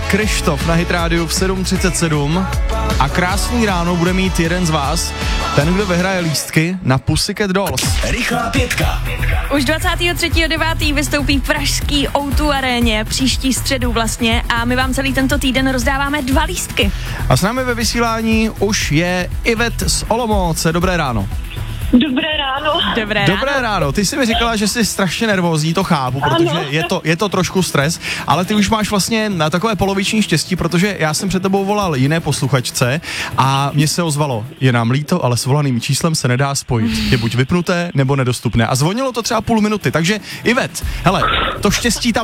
Krištof na Hit Radio v 7:37 a krásný ráno bude mít jeden z vás, ten, kdo vyhraje lístky na Pussycat Dolls. Rychlá pětka. Už 23.9. vystoupí v pražský O2 aréně, příští středu vlastně, a my vám celý tento týden rozdáváme 2 lístky. A s námi ve vysílání už je Ivet z Olomouce. Dobré ráno. Dobré ráno. Dobré ráno. Ty jsi mi říkala, že jsi strašně nervózní, to chápu, protože je to trošku stres, ale ty už máš vlastně na takové poloviční štěstí, protože já jsem před tebou volal jiné posluchačce a mně se ozvalo, je nám líto, ale s volaným číslem se nedá spojit. Je buď vypnuté, nebo nedostupné. A zvonilo to třeba půl minuty, takže Ivet, hele, to štěstí tam